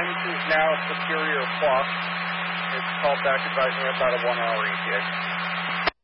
engine's now Superior Plus. It's called back advising about a 1 hour ETA.